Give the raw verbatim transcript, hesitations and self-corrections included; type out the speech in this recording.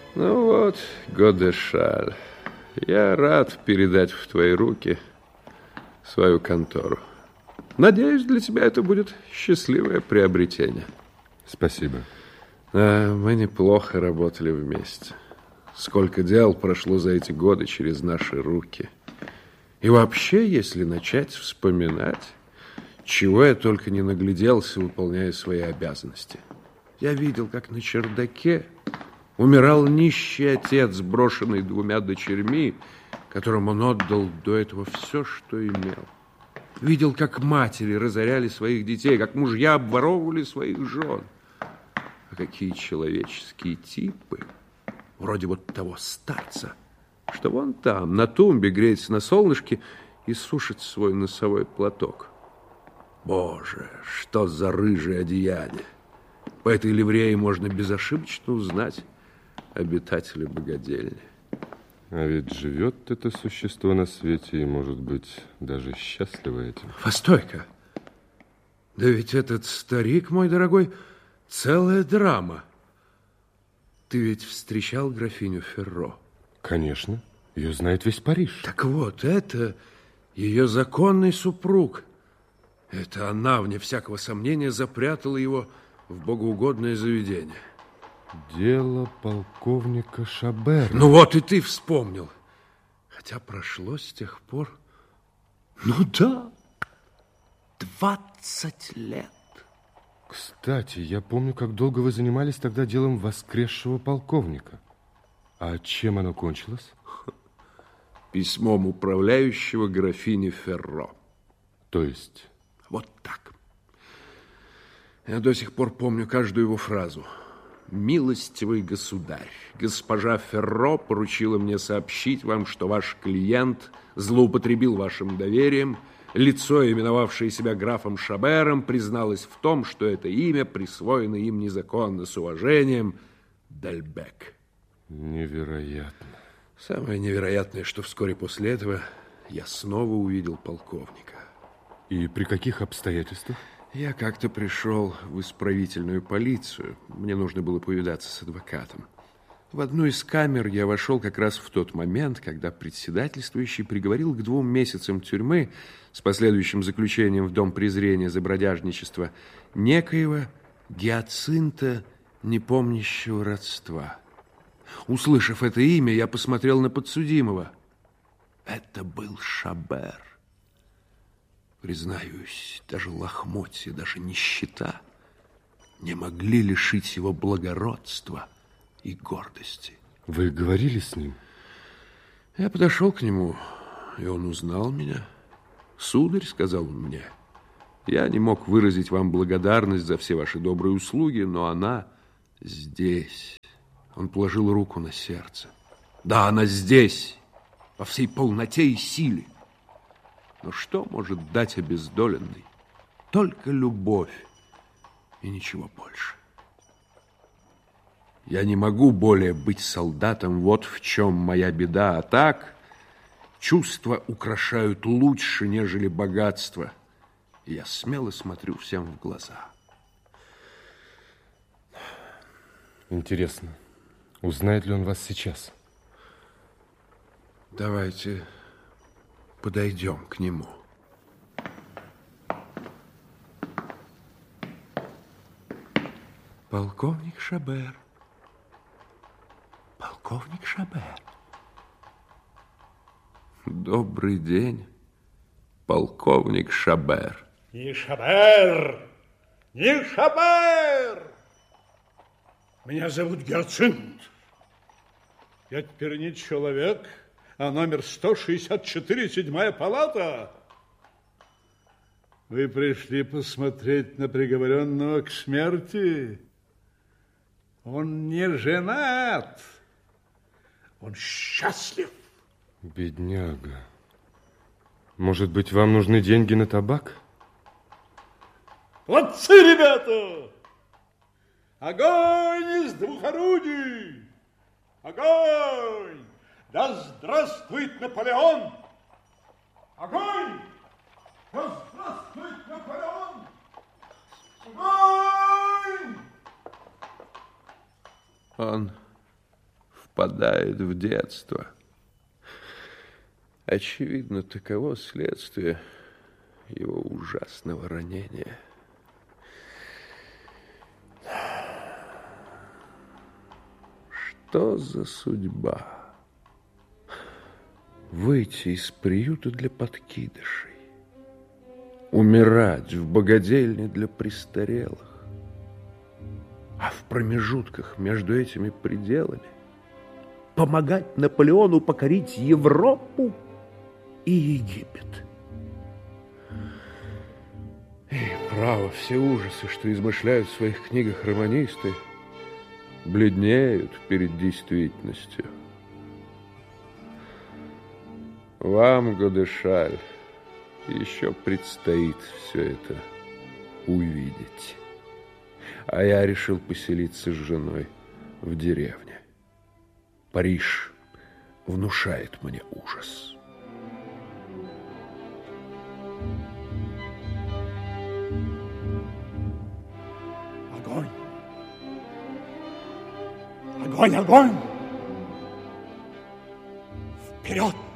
Ну вот, Годешаль, я рад передать в твои руки свою контору. Надеюсь, для тебя это будет счастливое приобретение. Спасибо. А, мы неплохо работали вместе. Сколько дел прошло за эти годы через наши руки. И вообще, если начать вспоминать, чего я только не нагляделся, выполняя свои обязанности. Я видел, как на чердаке умирал нищий отец, брошенный двумя дочерьми, которым он отдал до этого все, что имел. Видел, как матери разоряли своих детей, как мужья обворовывали своих жен. А какие человеческие типы, вроде вот того старца, что вон там, на тумбе, греется на солнышке и сушит свой носовой платок. Боже, что за рыжее одеяние! По этой ливрее можно безошибочно узнать обитателя богадельни. А ведь живет это существо на свете и, может быть, даже счастливо этим. Постой-ка! Да ведь этот старик, мой дорогой, целая драма. Ты ведь встречал графиню Ферро? Конечно. Ее знает весь Париж. Так вот, это ее законный супруг. Это она, вне всякого сомнения, запрятала его в богоугодное заведение. Дело полковника Шабера. Ну вот и ты вспомнил. Хотя прошло с тех пор... Ну да, двадцать лет. Кстати, я помню, как долго вы занимались тогда делом воскресшего полковника. А чем оно кончилось? Письмом управляющего графини Ферро. То есть? Вот так. Я до сих пор помню каждую его фразу. «Милостивый государь, госпожа Ферро поручила мне сообщить вам, что ваш клиент злоупотребил вашим доверием. Лицо, именовавшее себя графом Шабером, призналось в том, что это имя присвоено им незаконно. С уважением, Дальбек». Невероятно. Самое невероятное, что вскоре после этого я снова увидел полковника. И при каких обстоятельствах? Я как-то пришел в исправительную полицию. Мне нужно было повидаться с адвокатом. В одну из камер я вошел как раз в тот момент, когда председательствующий приговорил к двум месяцам тюрьмы с последующим заключением в дом презрения за бродяжничество некоего Гиацинта, непомнящего родства. Услышав это имя, я посмотрел на подсудимого. Это был Шабер. Признаюсь, даже лохмотья, даже нищета не могли лишить его благородства и гордости. Вы говорили с ним? Я подошел к нему, и он узнал меня. «Сударь», — сказал он мне, — «я не мог выразить вам благодарность за все ваши добрые услуги, но она здесь». Он положил руку на сердце. «Да, она здесь, во всей полноте и силе. Но что может дать обездоленный? Только любовь и ничего больше. Я не могу более быть солдатом, вот в чем моя беда. А так, чувства украшают лучше, нежели богатство. И я смело смотрю всем в глаза». Интересно, узнает ли он вас сейчас? Давайте подойдем к нему. Полковник Шабер. Полковник Шабер. Добрый день, полковник Шабер. Не Шабер! Не Шабер! Меня зовут Гиацинт. Я теперь не человек, а номер сто шестьдесят четыре, седьмая палата. Вы пришли посмотреть на приговоренного к смерти. Он не женат. Он счастлив. Бедняга. Может быть, вам нужны деньги на табак? Молодцы, ребята! Огонь из двух орудий! Огонь! Да здравствует Наполеон! Огонь! Да здравствует Наполеон! Огонь! Он впадает в детство. Очевидно, таково следствие его ужасного ранения. Что за судьба? Выйти из приюта для подкидышей, умирать в богадельне для престарелых, а в промежутках между этими пределами помогать Наполеону покорить Европу и Египет. И право, все ужасы, что измышляют в своих книгах романисты, бледнеют перед действительностью. Вам, Годешаль, еще предстоит все это увидеть. А я решил поселиться с женой в деревне. Париж внушает мне ужас. Огонь! Огонь, огонь! Вперед!